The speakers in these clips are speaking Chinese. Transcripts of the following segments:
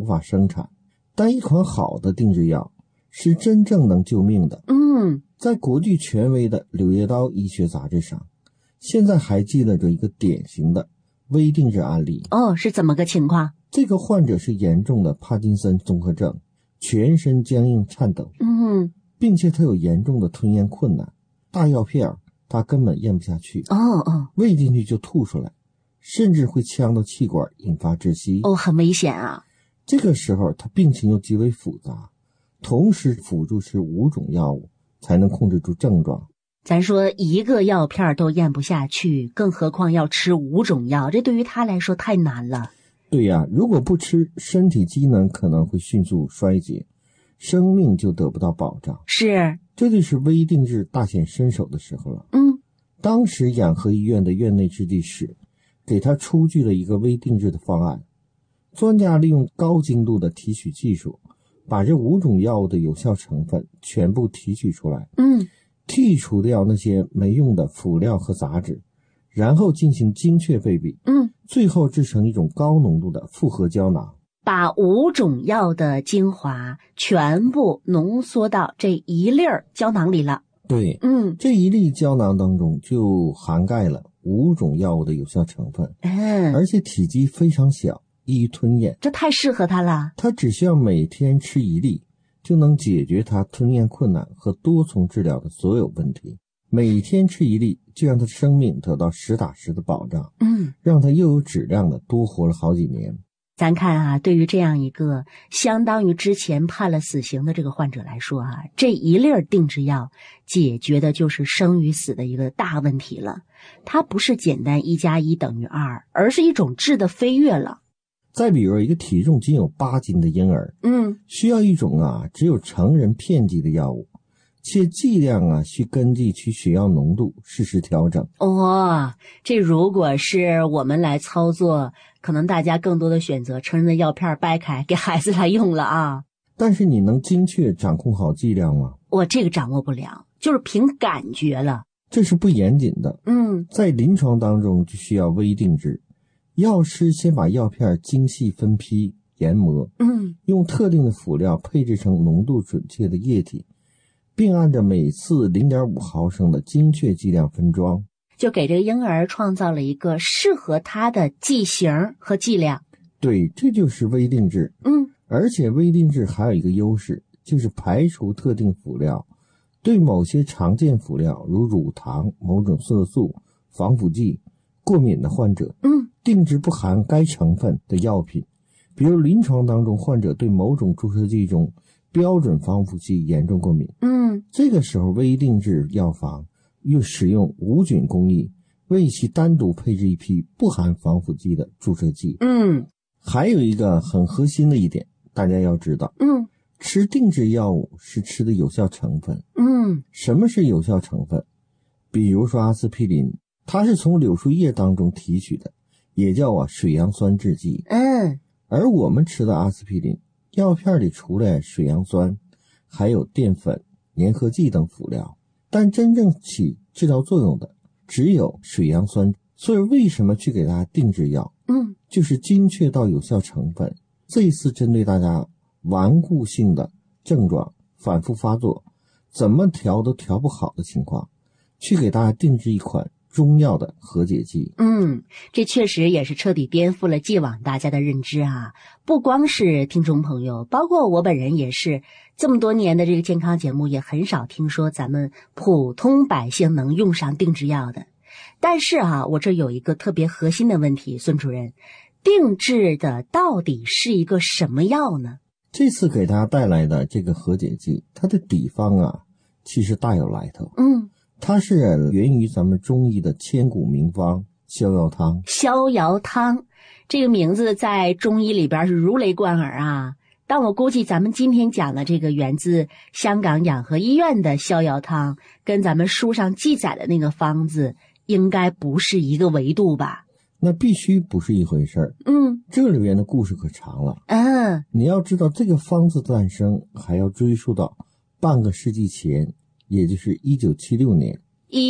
法生产，但一款好的定制药是真正能救命的。在国际权威的《柳叶刀医学杂志》上，现在还记录着一个典型的微定制案例。 是怎么个情况？ 这个患者是严重的帕金森综合症，全身僵硬颤抖，并且他有严重的吞咽困难，大药片他根本咽不下去，喂进去就吐出来，甚至会呛到气管引发窒息。 很危险啊。 这个时候他病情又极为复杂，同时辅助吃5种药物才能控制住症状。 咱说一个药片都咽不下去，更何况要吃5种药，这对于他来说太难了。 对呀，如果不吃，身体机能可能会迅速衰竭，生命就得不到保障。 是， 这就是微定制大显身手的时候了。当时养和医院的院内制剂室给他出具了一个微定制的方案，专家利用高精度的提取技术，把这5种药物的有效成分全部提取出来，剔除掉那些没用的辅料和杂质，然后进行精确配比，最后制成一种高浓度的复合胶囊， 把5种药的精华全部浓缩到这一粒胶囊里了。 对，这一粒胶囊当中就涵盖了5种药物的有效成分，而且体积非常小，易于吞咽， 这太适合他了。 他只需要每天吃1粒，就能解决他吞咽困难和多重治疗的所有问题。每天吃1粒，就让他的生命得到实打实的保障，让他又有质量的多活了好几年。 咱看啊，对于这样一个相当于之前判了死刑的这个患者来说啊，这一粒定制药解决的就是生与死的一个大问题了。它不是简单1+1等于2，而是一种质的飞跃了。 再比如一个体重仅有8斤的婴儿，需要一种只有成人片剂的药物，且剂量需根据其血药浓度适时调整。 这如果是我们来操作，可能大家更多的选择成人的药片掰开给孩子来用了啊。 但是你能精确掌控好剂量吗？ 我这个掌握不了，就是凭感觉了。 这是不严谨的。在临床当中就需要微定制，药师先把药片精细分批研磨，用特定的辅料配制成浓度准确的液体，并按照每次 0.5 毫升的精确剂量分装， 就给这个婴儿创造了一个适合他的剂型和剂量。 对，这就是微定制。而且微定制还有一个优势，就是排除特定辅料，对某些常见辅料如乳糖、某种色素、防腐剂过敏的患者，定制不含该成分的药品。比如临床当中患者对某种注射剂中标准防腐剂严重过敏，这个时候微定制药房又使用无菌工艺为其单独配置一批不含防腐剂的注射剂。还有一个很核心的一点，大家要知道，吃定制药物是吃的有效成分。什么是有效成分？比如说阿司匹林，它是从柳树叶当中提取的，也叫水杨酸制剂。而我们吃的阿司匹林药片里除了水杨酸，还有淀粉、粘合剂等辅料，但真正起治疗作用的只有水杨酸。所以为什么去给大家定制药？就是精确到有效成分。这一次针对大家顽固性的症状反复发作，怎么调都调不好的情况，去给大家定制一款中药的和解剂。 这确实也是彻底颠覆了既往大家的认知啊！不光是听众朋友，包括我本人也是，这么多年的这个健康节目也很少听说咱们普通百姓能用上定制药的。但是我这有一个特别核心的问题，孙主任，定制的到底是一个什么药呢？ 这次给大家带来的这个和解剂，它的底方其实大有来头。它是源于咱们中医的千古名方逍遥汤。逍遥汤这个名字在中医里边是如雷贯耳啊，但我估计咱们今天讲的这个源自香港养和医院的逍遥汤，跟咱们书上记载的那个方子应该不是一个维度吧？ 那必须不是一回事儿。这里边的故事可长了。你要知道这个方子诞生还要追溯到半个世纪前，也就是1976年。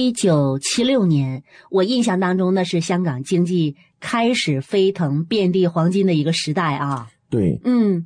1976年，我印象当中那是香港经济开始飞腾遍地黄金的一个时代啊。 对，